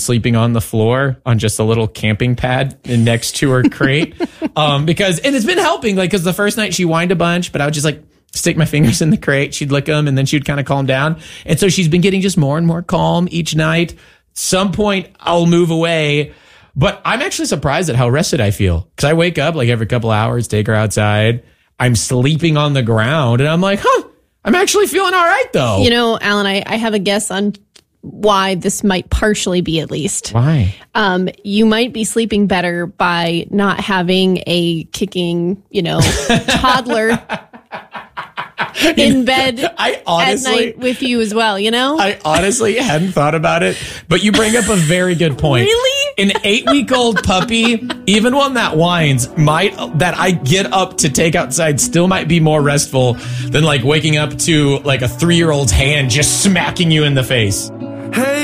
sleeping on the floor on just a little camping pad next to her crate. And it's been helping, like, because the first night she whined a bunch, but I would just like stick my fingers in the crate. She'd lick them and then she'd kind of calm down. And so she's been getting just more and more calm each night. Some point I'll move away, but I'm actually surprised at how rested I feel, because I wake up like every couple hours, take her outside. I'm sleeping on the ground and I'm like, I'm actually feeling all right though. You know, Alan, I have a guess on why this might partially be, at least. Why? You might be sleeping better by not having a kicking, toddler in bed at night with you as well, I honestly hadn't thought about it, but you bring up a very good point. Really? An 8-week-old puppy, even one that whines, that I get up to take outside still might be more restful than like waking up to like a 3-year-old's hand just smacking you in the face. Hey.